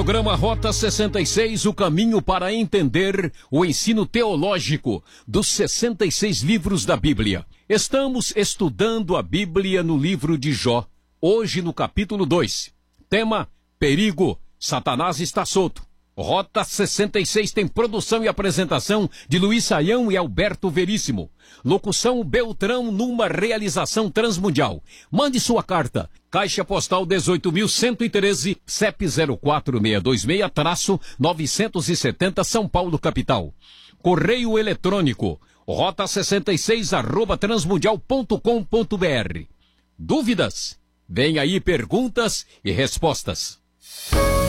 Programa Rota 66, o caminho para entender o ensino teológico dos 66 livros da Bíblia. Estamos estudando a Bíblia no livro de Jó, hoje no capítulo 2. Tema: perigo, Satanás está solto. Rota 66 tem produção e apresentação de Luiz Saião e Alberto Veríssimo. Locução Beltrão, numa realização transmundial. Mande sua carta. Caixa Postal 18.113, CEP 04626-970, São Paulo, capital. Correio eletrônico, rota66@transmundial.com.br. Dúvidas? Vem aí perguntas e respostas.